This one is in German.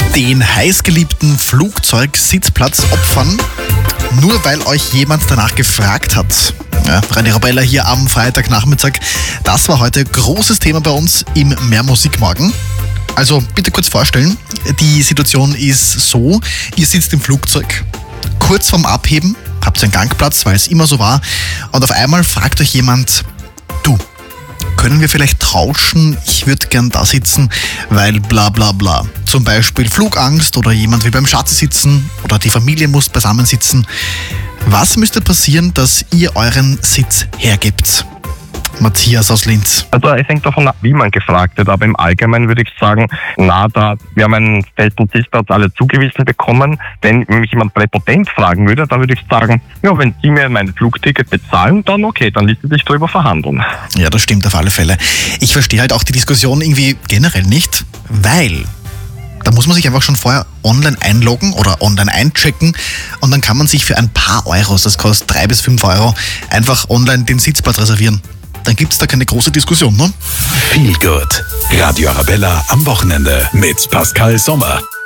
Den heißgeliebten Flugzeugsitzplatz opfern, nur weil euch jemand danach gefragt hat. Ja, René Rabella hier am Freitagnachmittag. Das war heute großes Thema bei uns im Mehr Musik morgen. Also bitte kurz vorstellen, die Situation ist so, ihr sitzt im Flugzeug, kurz vorm Abheben, habt einen Gangplatz, weil es immer so war, und auf einmal fragt euch jemand, du, können wir vielleicht tauschen? Ich würde gern da sitzen, weil bla bla bla. Zum Beispiel Flugangst oder jemand will beim Schatzi sitzen oder die Familie muss beisammen sitzen. Was müsste passieren, dass ihr euren Sitz hergibt? Matthias aus Linz. Also es hängt davon ab, wie man gefragt wird, aber im Allgemeinen würde ich sagen, wir haben einen festen Sitzplatz alle zugewiesen bekommen. Wenn mich jemand präpotent fragen würde, dann würde ich sagen, ja, wenn Sie mir mein Flugticket bezahlen, dann okay, dann ließe sich darüber verhandeln. Ja, das stimmt auf alle Fälle. Ich verstehe halt auch die Diskussion irgendwie generell nicht, weil da muss man sich einfach schon vorher online einloggen oder online einchecken und dann kann man sich für ein paar Euros, das kostet 3 bis 5 Euro, einfach online den Sitzplatz reservieren. Dann gibt es da keine große Diskussion, ne? Feel Good. Radio Arabella am Wochenende mit Pascal Sommer.